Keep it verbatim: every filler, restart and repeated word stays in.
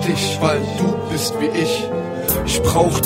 dich, weil du bist wie ich. Ich brauch